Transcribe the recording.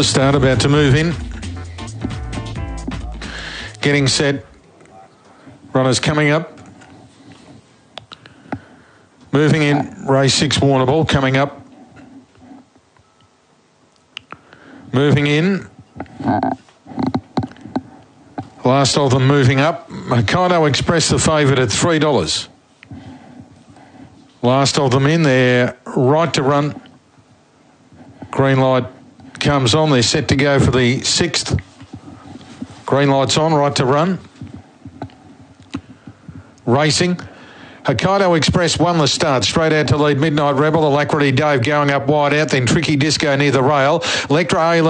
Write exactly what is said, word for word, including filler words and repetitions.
the start, about to move in. Getting set. Runners coming up. Moving in. Race six, Warrnambool, coming up. Moving in. Last of them moving up. Hokkaido Express, the favourite at three dollars. Last of them in there. Right to run. Green light comes on. They're set to go for the sixth. Green light's on. Right to run. Racing. Hokkaido Express won the start. Straight out to lead Midnight Rebel. Alacrity Dave going up wide out. Then Tricky Disco near the rail. Electra A